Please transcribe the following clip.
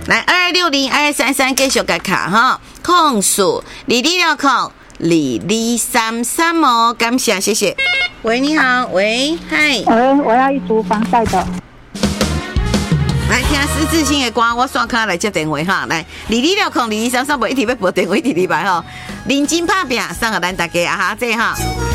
来2260-2233继续甲卡哈，控数2260-2233哦，感谢谢谢。喂，你好，喂，嗨， 我要一组防晒的。 来听施志新的歌，我刷卡来接电话哈。来2260-2233，无一直要拨电话一直来吼，认真拍拼，送给咱大家啊哈，这哈。